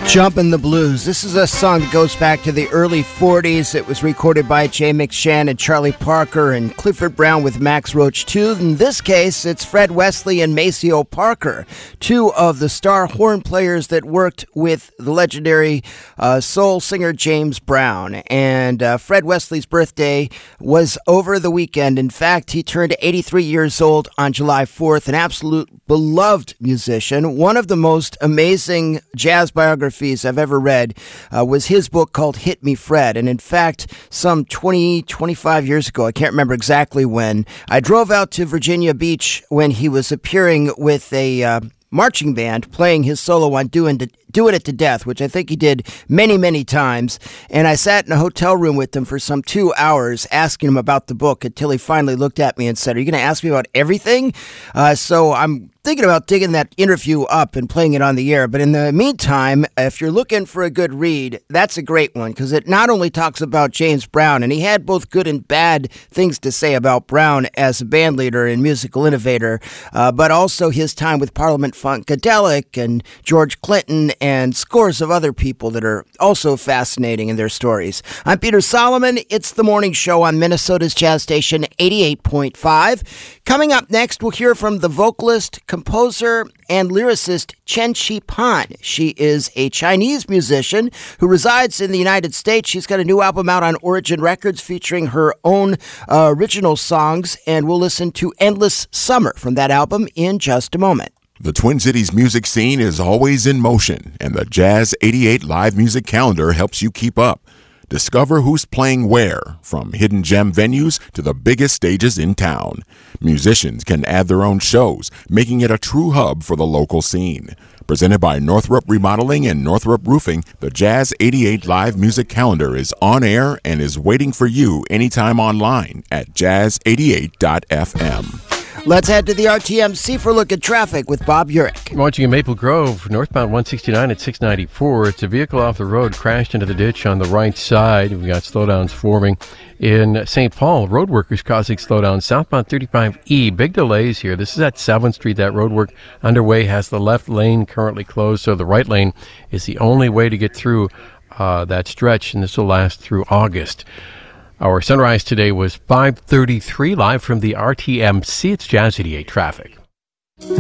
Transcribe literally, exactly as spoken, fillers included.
Jumpin' the Blues. This is a song that goes back to the early forties. It was recorded by Jay McShann and Charlie Parker and Clifford Brown with Max Roach too. In this case, it's Fred Wesley and Maceo Parker, two of the star horn players that worked with the legendary uh, soul singer James Brown. And uh, Fred Wesley's birthday was over the weekend. In fact, he turned eighty-three years old on July fourth, an absolute beloved musician. One of the most amazing jazz biographies I've ever read uh, was his book called Hit Me Fred. And in fact, some twenty, twenty-five years ago, I can't remember exactly when, I drove out to Virginia Beach when he was appearing with a uh, marching band playing his solo on Doing, to, Doing It to Death, which I think he did many, many times. And I sat in a hotel room with him for some two hours asking him about the book until he finally looked at me and said, "Are you going to ask me about everything?" Uh, so I'm thinking about digging that interview up and playing it on the air. But in the meantime, if you're looking for a good read, that's a great one because it not only talks about James Brown, and he had both good and bad things to say about Brown as a band leader and musical innovator, uh, but also his time with Parliament Funkadelic and George Clinton and scores of other people that are also fascinating in their stories. I'm Peter Solomon. It's the morning show on Minnesota's Jazz Station eighty-eight point five. Coming up next, we'll hear from the vocalist, composer, and lyricist Chen Qi Pan. She is a Chinese musician who resides in the United States. She's got a new album out on Origin Records featuring her own uh, original songs, and we'll listen to Endless Summer from that album in just a moment. The Twin Cities music scene is always in motion, and the Jazz eighty-eight live music calendar helps you keep up. Discover who's playing where, from hidden gem venues to the biggest stages in town. Musicians can add their own shows, making it a true hub for the local scene. Presented by Northrop Remodeling and Northrop Roofing, the Jazz eighty-eight live music calendar is on air and is waiting for you anytime online at jazz eighty-eight dot f m. Let's head to the R T M C for a look at traffic with Bob Urich. Watching in Maple Grove, northbound one sixty-nine at six ninety-four. It's a vehicle off the road crashed into the ditch on the right side. We've got slowdowns forming. In Saint Paul, road workers causing slowdowns southbound thirty-five E. Big delays here. This is at seventh Street. That road work underway has the left lane currently closed, so the right lane is the only way to get through uh, that stretch, and this will last through August. Our sunrise today was five thirty-three, live from the R T M C. It's Jazz eighty-eight traffic.